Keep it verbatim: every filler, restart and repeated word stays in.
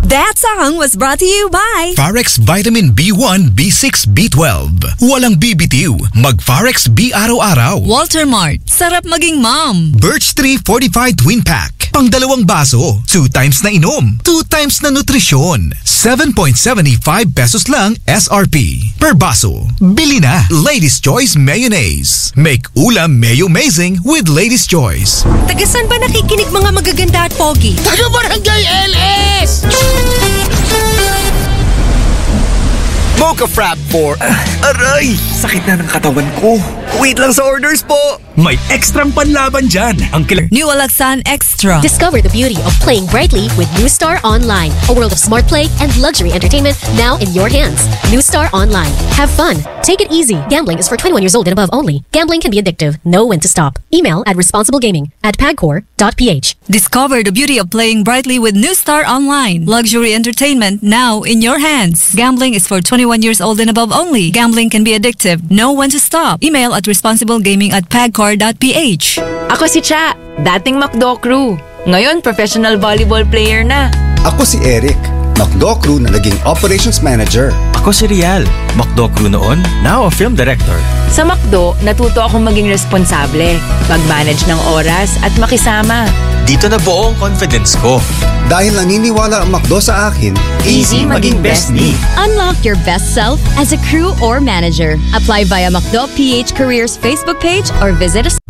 That song was brought to you by Farex Vitamin B one, B six, B twelve. Walang bibitiw. Mag-Farex B araw-araw. Walter Mart. Sarap maging mom. Birch Tree Fortified Twin Pack. Pang dalawang baso. Two times na inom. Two times na nutrisyon. seven point seven five pesos lang S R P. Per baso. Bili na. Ladies' Choice Mayonnaise. Make ulam mayo-mazing with Ladies' Choice. Tagasan ba nakikinig mga magaganda at pogi? Taga Barangay L S! Mocha Frap for... Uh, aray! Sakit na ng katawan ko. Wait lang sa orders po! May ekstrang panlaban dyan. Ang killer... New Alaxan Extra. Discover the beauty of playing brightly with New Star Online. A world of smart play and luxury entertainment now in your hands. New Star Online. Have fun. Take it easy. Gambling is for twenty-one years old and above only. Gambling can be addictive. Know when to stop. Email at responsiblegaming at pagcor dot p h. Discover the beauty of playing brightly with New Star Online. Luxury entertainment now in your hands. Gambling is for twenty-one years old and above only. Gambling can be addictive. Know when to stop. Email at responsiblegaming at pagcor dot p h. Ako si Cha, dating McDo crew. Ngayon, professional volleyball player na. Ako si Eric, McDo crew na naging operations manager. Ako si Rial, McDo crew noon, now a film director. Sa McDo, natuto akong maging responsable, mag-manage ng oras at makisama. Dito na buo ang confidence ko. Dahil naniniwala ang McDo sa akin, Easy maging best me. Unlock your best self as a crew or manager. Apply via McDo P H Careers Facebook page or visit us.